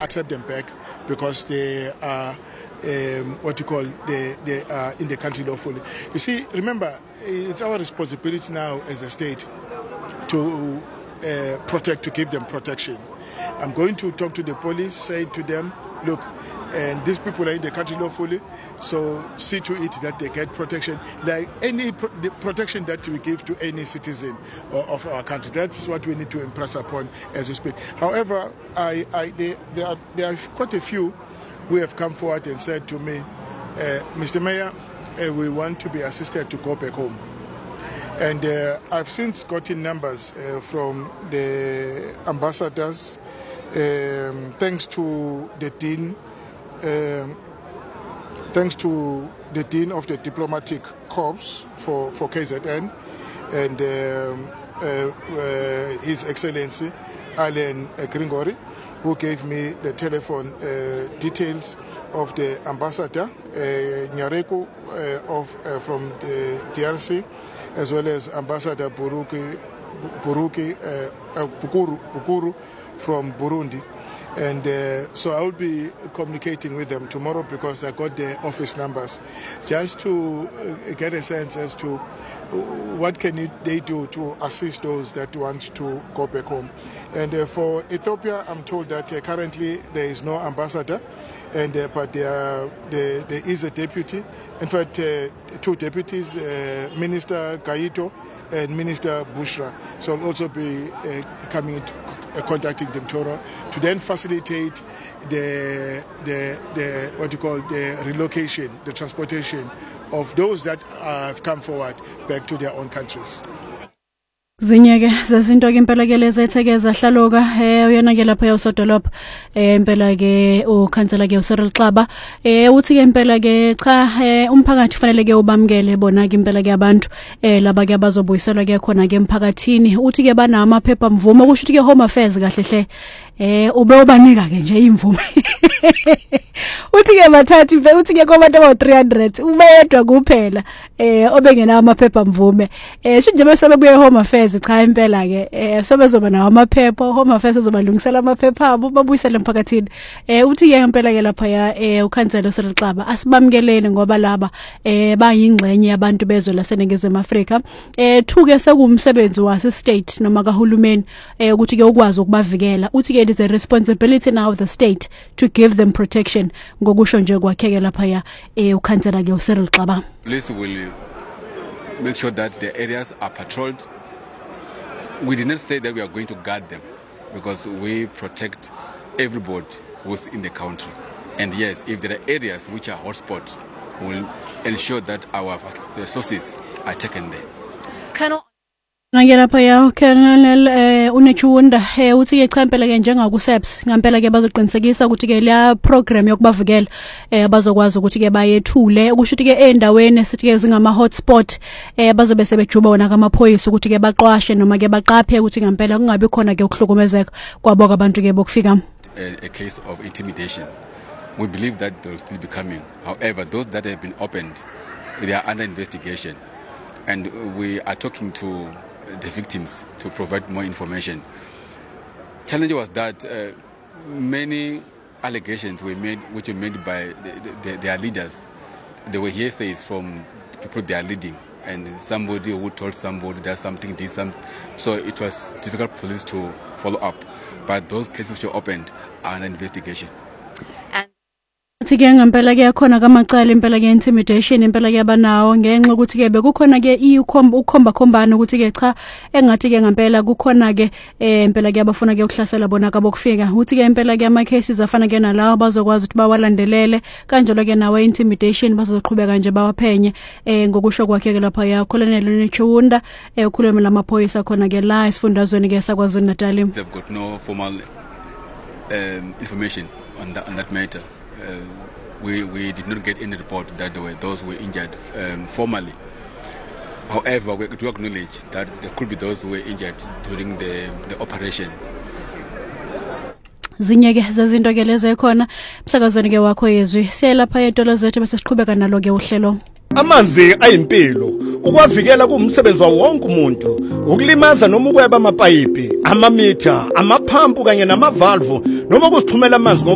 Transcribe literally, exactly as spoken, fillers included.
accept them back because they are um, what you call they they are in the country lawfully. You see, remember, it's our responsibility now as a state to uh, protect, to give them protection. I'm going to talk to the police, say to them, look, and these people are in the country lawfully, so see to it that they get protection, like any pro- the protection that we give to any citizen of our country. That's what we need to impress upon as we speak. However, I, I, they, there, are, there are quite a few who have come forward and said to me, uh, Mister Mayor, uh, we want to be assisted to go back home. And uh, I've since gotten numbers uh, from the ambassadors, um, thanks to the dean, um, thanks to the dean of the diplomatic corps for, for K Z N, and um, uh, uh, His Excellency Alan Gringori, who gave me the telephone uh, details of the ambassador uh, Nyareko uh, of uh, from the D R C, as well as Ambassador Buruki, Buruki uh, uh, Bukuru, Bukuru from Burundi. And uh, so I will be communicating with them tomorrow because I got their office numbers, just to uh, get a sense as to what can it, they do to assist those that want to go back home. And uh, for Ethiopia, I'm told that uh, currently there is no ambassador, and uh, but there, there, there is a deputy. In fact, uh, two deputies, uh, Minister Gaito and Minister Bushra. So I'll also be uh, coming to, uh, contacting them tomorrow to then facilitate the, the, the, what you call the relocation, the transportation of those that have come forward back to their own countries. Zinyeke zezinto ke impela ke lezethekeza hlaloka eh uyona ke lapha yosodolopha eh impela ke ukhansela ke uCyril Xaba eh uthi ke impela ke cha umphakathi fanele ke ubamkele bona ke impela ke abantu eh laba ke abazobuyiselwa ke khona ke emphakathini uthi ke bana amaphepha mvumo kusho ukuthi ke Home Affairs kahle hle eh ube ubanika ke nje imvume uthi ke bathathi uthi ke kwabantu aba three hundred ubedwa kuphela eh obengena amaphepha mvume eh sho nje bese bebuye Home Affairs cha impela ke eh sebezoba nawo amaphepha Home Affairs ezobalungisela amaphepha abo babuyisele emphakathini eh uthi ke impela ke lapha ya eh ukhansela uCyril Xaba asibamkelene ngoba laba eh bayingxenye yabantu bezwe laseNingizimu Afrika eh thuke sekumsebenzi wase state noma kahulumeni eh ukuthi ke ukwazi ukubavikela uthi ke it is a responsibility now of the state to give them protection ngokusho nje kwakheke lapha ya eh ukhansela ke uCyril Xaba. Police will make sure that the areas are patrolled. We did not say that we are going to guard them because we protect everybody who's in the country. And yes, if there are areas which are hotspots, we'll ensure that our resources are taken there. Colonel Ngiyela phaya Colonel eh uNechunda eh uthi ke cha impela ke njenga ku S A P S ngampela ke bazoqinisekisa ukuthi ke la program yokubavikela eh bazokwazi ukuthi ke bayethule ukusho ukuthi ke endaweni esithi ke zingama hotspot eh bazobe sebejuba wona kamaphoyisa ukuthi ke baqwashe noma ke baqaphe ukuthi ngampela kungabi khona ke ukuhlukumezeka kwabo abantu ke bokufika. A case of intimidation. We believe that they will still be coming. However, those that have been opened, they are under investigation, and we are talking to the victims to provide more information. Challenge was that uh, many allegations were made, which were made by the, the, their leaders. They were hearsays from the people they are leading, and somebody who told somebody that something did something. So it was difficult for police to follow up. But those cases which were opened are under investigation. And Uthi ke ngempela ke yakhona kamacala impela ke intimidation impela ke abanawo ngenxa ukuthi ke bekukhona ke ikhomba ukhomba khombana ukuthi ke cha engathi ke ngempela kukhona ke impela ke abafuna ke ukuhlasela bona kabokufika uthi ke impela ke ama cases afana ke nalawo bazokwazi ukuthi bawalandelele kanjalo ke nawe intimidation bazoqhubeka nje bawaphenye eh ngokusho kwakhe ke lapha ya Colonel Nechunda eh ukhuluma lamaphoyisa khona ke la isifundazweni ke sakwaZulu Natal. They've got no formal um, information on that on that matter. Uh, we we did not get any report that there were those who were injured um, formally. However, we do acknowledge that there could be those who were injured during the the operation. Zinyeke zezinto ke leze khona umsakazweni ke wakho yezwi selapha etolo zethu bese siqhubeka nalo ke uhlelo. Amanzi ayimpilo ukwavikela kumsebenzi wa wonke umuntu ukulimaza noma ukweba amapayipi amamitha amaphampu kanye namavalvu noma kusixhumela amanzi